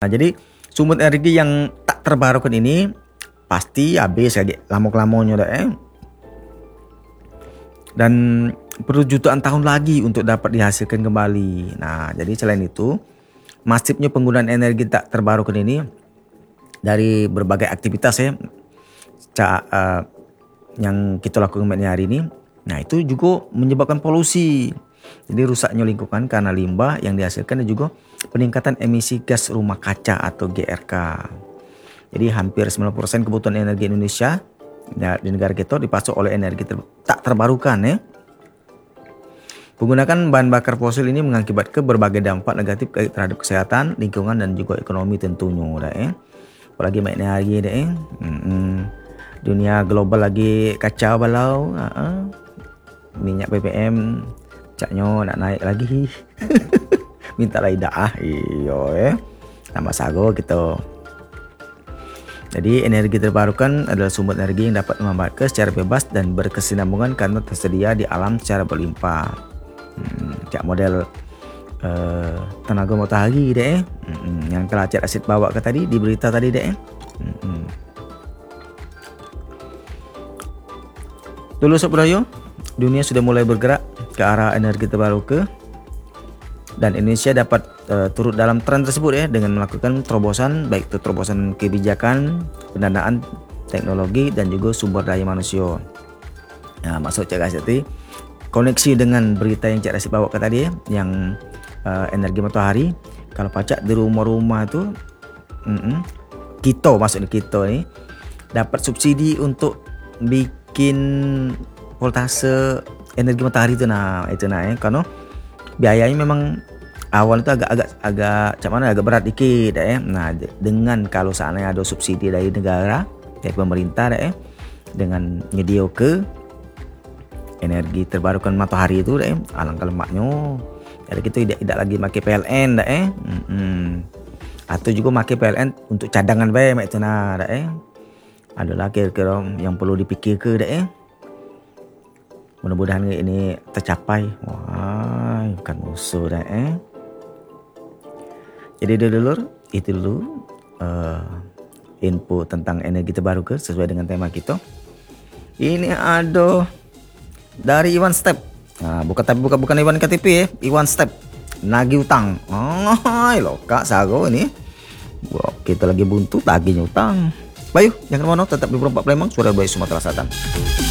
Nah, jadi sumber energi yang tak terbarukan ini pasti habis kayak lama-lamanya dah dan perlu jutaan tahun lagi untuk dapat dihasilkan kembali. Nah, jadi selain itu, masifnya penggunaan energi tak terbarukan ini dari berbagai aktivitas yang kita lakukan hari ini. Nah, itu juga menyebabkan polusi. Jadi rusaknya lingkungan karena limbah yang dihasilkan dan juga peningkatan emisi gas rumah kaca atau GRK. Jadi hampir 90% kebutuhan energi Indonesia di negara kita dipasok oleh energi tak terbarukan Menggunakan bahan bakar fosil ini mengakibatkan berbagai dampak negatif terhadap kesehatan, lingkungan dan juga ekonomi tentunya Apalagi mainnya hari dunia global lagi kacau balau, minyak BBM caknya nak naik lagi. Minta lagi dah iyo tambah sago gitu. Jadi energi terbarukan adalah sumber energi yang dapat memanfaatkan secara bebas dan berkesinambungan karena tersedia di alam secara berlimpah. Cak model tenaga matahari yang telah Cak Asid bawa ke tadi di berita tadi Dulu Sobrayo, dunia sudah mulai bergerak ke arah energi terbarukan dan Indonesia dapat turut dalam tren tersebut dengan melakukan terobosan, baik itu terobosan kebijakan, pendanaan, teknologi dan juga sumber daya manusia. Nah, maksud Cak Asid koneksi dengan berita yang Cak Asid bawa ke tadi yang energi matahari. Kalau pacak di rumah-rumah itu maksudnya kita nih dapat subsidi untuk bikin voltase energi matahari itu karena biayanya memang awal itu agak berat dikit Nah, dengan kalau seandainya ada subsidi dari negara, dari pemerintah dengan nyedio ke energi terbarukan matahari itu alangkah lemaknya. Jadi kita tidak lagi pakai PLN atau juga pakai PLN untuk cadangan baik itu adalah kira-kira yang perlu dipikir ke mudah-mudahan ini tercapai. Wah, bukan musuh Jadi dulur itu dulu info tentang energi terbarukan sesuai dengan tema kita. Ini ada dari Iwan Step. Nah, bukan Iwan KTP Iwan Step. Nagih utang. Loh Kak Sago ini. Wah, kita lagi buntu tagihnya utang. Bayu, jangan kemana, tetap di Perempat Palembang, Suara Bayu Sumatera Selatan.